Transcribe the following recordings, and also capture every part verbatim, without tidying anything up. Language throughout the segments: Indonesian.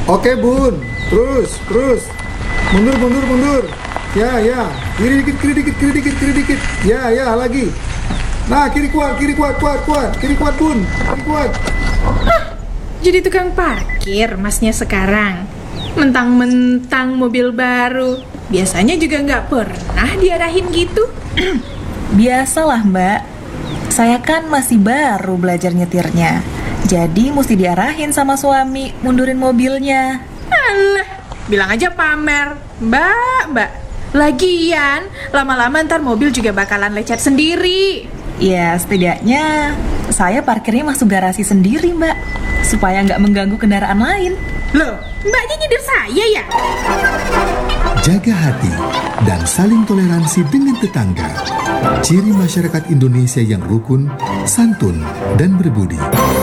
Oke bun, terus, terus. Mundur, mundur, mundur. Ya, ya. Kiri dikit, kiri dikit, kiri dikit, kiri dikit. Ya, ya, lagi. Nah, kiri kuat, kiri kuat, kuat, kuat. Kiri kuat bun, kiri kuat. Jadi tukang parkir masnya sekarang. Mentang-mentang mobil baru. Biasanya juga nggak pernah diarahin gitu. Biasalah mbak, saya kan masih baru belajar nyetirnya. Jadi mesti diarahin sama suami mundurin mobilnya. Alah, bilang aja pamer. Mbak, mbak. Lagian, lama-lama ntar mobil juga bakalan lecet sendiri. Ya setidaknya saya parkirnya masuk garasi sendiri mbak, supaya nggak mengganggu kendaraan lain. Loh, mbaknya nyindir saya ya? Jaga hati dan saling toleransi dengan tetangga. Ciri masyarakat Indonesia yang rukun, santun, dan berbudi.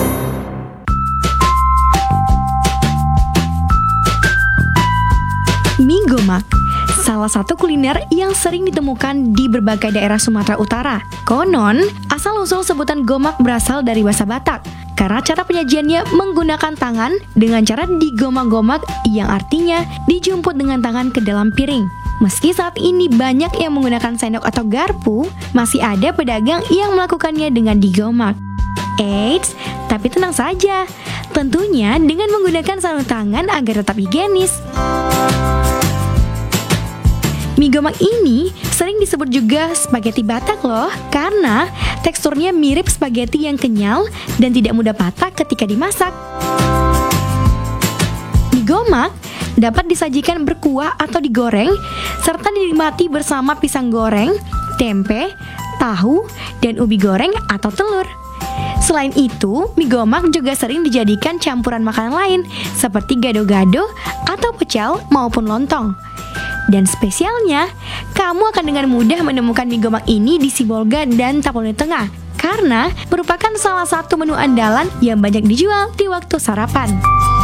Mie gomak, salah satu kuliner yang sering ditemukan di berbagai daerah Sumatera Utara. Konon, asal-usul sebutan gomak berasal dari bahasa Batak, karena cara penyajiannya menggunakan tangan dengan cara digomak-gomak yang artinya dijumput dengan tangan ke dalam piring. Meski saat ini banyak yang menggunakan sendok atau garpu, masih ada pedagang yang melakukannya dengan digomak. Eits, tapi tenang saja, tentunya dengan menggunakan sarung tangan agar tetap higienis. Mie gomak ini sering disebut juga spaghetti Batak loh, karena teksturnya mirip spaghetti yang kenyal dan tidak mudah patah ketika dimasak. Mie gomak dapat disajikan berkuah atau digoreng, serta dinikmati bersama pisang goreng, tempe, tahu, dan ubi goreng atau telur. Selain itu, mie gomak juga sering dijadikan campuran makanan lain seperti gado-gado atau pecel maupun lontong. Dan spesialnya, kamu akan dengan mudah menemukan mie gomak ini di Sibolga dan Tapanuli Tengah, karena merupakan salah satu menu andalan yang banyak dijual di waktu sarapan.